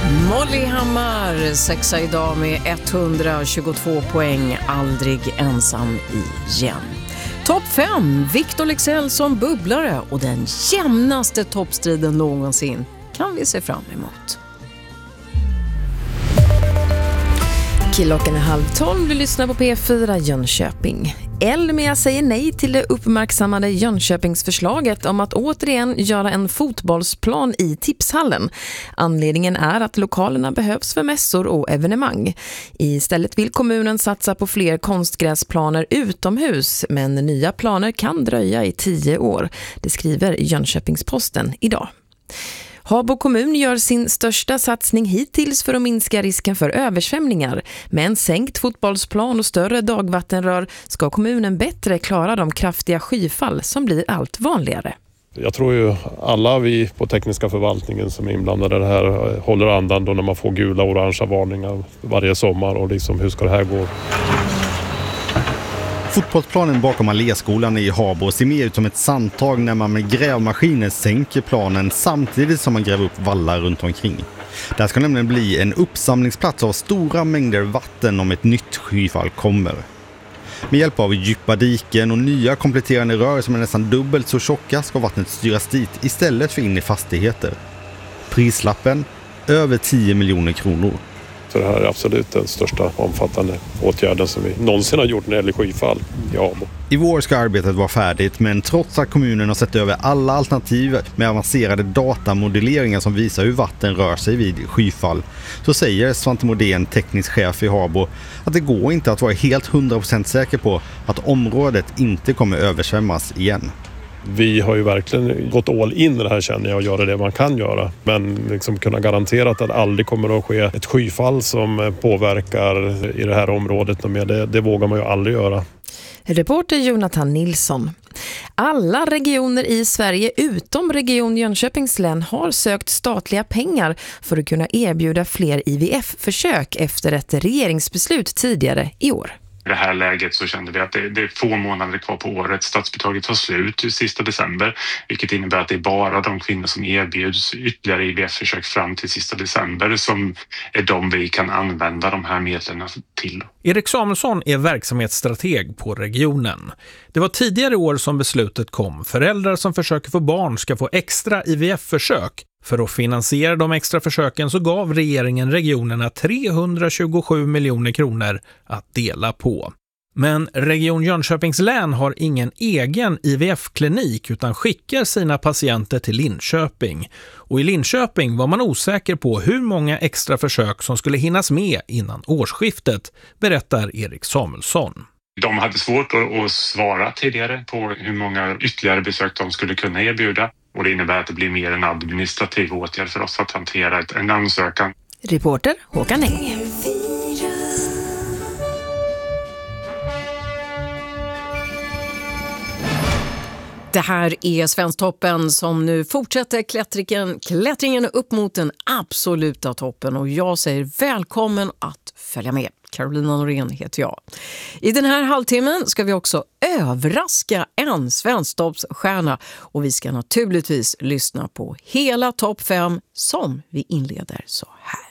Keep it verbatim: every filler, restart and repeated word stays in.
Molly Hammar, sexa idag med etthundratjugotvå poäng, aldrig ensam igen. Topp fem, Victor Leksell som bubblare och den jämnaste toppstriden någonsin kan vi se fram emot. Klockan är halv tolv, du lyssnar på P fyra Jönköping. Elmia säger nej till det uppmärksammade Jönköpingsförslaget om att återigen göra en fotbollsplan i tipshallen. Anledningen är att lokalerna behövs för mässor och evenemang. Istället vill kommunen satsa på fler konstgräsplaner utomhus, men nya planer kan dröja i tio år. Det skriver Jönköpingsposten idag. Habo kommun gör sin största satsning hittills för att minska risken för översvämningar. Med en sänkt fotbollsplan och större dagvattenrör ska kommunen bättre klara de kraftiga skyfall som blir allt vanligare. Jag tror ju alla vi på tekniska förvaltningen som är inblandade i det här håller andan då när man får gula och orangea varningar varje sommar och liksom hur ska det här gå? Fotbollsplanen bakom Alléskolan i Habo ser mer ut som ett sandtag när man med grävmaskiner sänker planen samtidigt som man gräver upp vallar runt omkring. Där ska nämligen bli en uppsamlingsplats av stora mängder vatten om ett nytt skyfall kommer. Med hjälp av djupa diken och nya kompletterande rör som är nästan dubbelt så tjocka ska vattnet styras dit istället för in i fastigheter. Prislappen? Över tio miljoner kronor. Så det här är absolut den största omfattande åtgärden som vi någonsin har gjort när det gäller skyfall i Habo. I vår ska arbetet vara färdigt, men trots att kommunen har sett över alla alternativ med avancerade datamodelleringar som visar hur vatten rör sig vid skyfall, så säger Svante Modén, teknisk chef i Habo, att det går inte att vara helt hundra procent säker på att området inte kommer översvämmas igen. Vi har ju verkligen gått all in i det här, känner jag, och göra det man kan göra. Men liksom kunna garantera att det aldrig kommer att ske ett skyfall som påverkar i det här området. Det, det vågar man ju aldrig göra. Reporter Jonathan Nilsson. Alla regioner i Sverige utom region Jönköpings län har sökt statliga pengar för att kunna erbjuda fler I V F-försök efter ett regeringsbeslut tidigare i år. I det här läget så kände vi att det, det är få månader kvar på året. Statsbidraget tar slut i sista december, vilket innebär att det är bara de kvinnor som erbjuds ytterligare I V F-försök fram till sista december som är de vi kan använda de här medlen till. Erik Samuelsson är verksamhetsstrateg på regionen. Det var tidigare år som beslutet kom. Föräldrar som försöker få barn ska få extra I V F-försök. För att finansiera de extra försöken så gav regeringen regionerna trehundratjugosju miljoner kronor att dela på. Men Region Jönköpings län har ingen egen I V F-klinik utan skickar sina patienter till Linköping. Och i Linköping var man osäker på hur många extra försök som skulle hinnas med innan årsskiftet, berättar Erik Samuelsson. De hade svårt att svara tidigare på hur många ytterligare besök de skulle kunna erbjuda. Och det innebär att det blir mer en administrativ åtgärd för oss att hantera en ansökan. Reporter Håkan Eng. Det här är Svensktoppen som nu fortsätter klättringen, klättringen upp mot den absoluta toppen. Och jag säger välkommen att följa med. Carolina Norén heter jag. I den här halvtimmen ska vi också överraska en Svensktoppsstjärna. Och vi ska naturligtvis lyssna på hela topp fem som vi inleder så här.